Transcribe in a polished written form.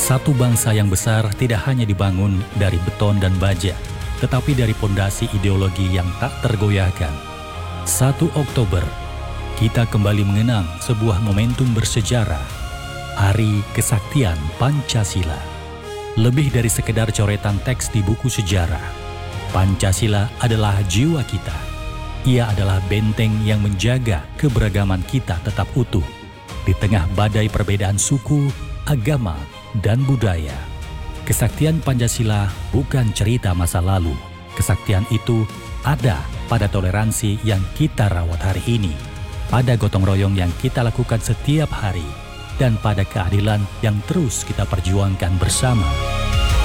Satu bangsa yang besar tidak hanya dibangun dari beton dan baja, tetapi dari pondasi ideologi yang tak tergoyahkan. 1 Oktober, kita kembali mengenang sebuah momentum bersejarah, Hari Kesaktian Pancasila. Lebih dari sekedar coretan teks di buku sejarah, Pancasila adalah jiwa kita. Ia adalah benteng yang menjaga keberagaman kita tetap utuh di tengah badai perbedaan suku, agama, dan budaya. Kesaktian Pancasila bukan cerita masa lalu. Kesaktian itu ada pada toleransi yang kita rawat hari ini, pada gotong royong yang kita lakukan setiap hari, dan pada keadilan yang terus kita perjuangkan bersama.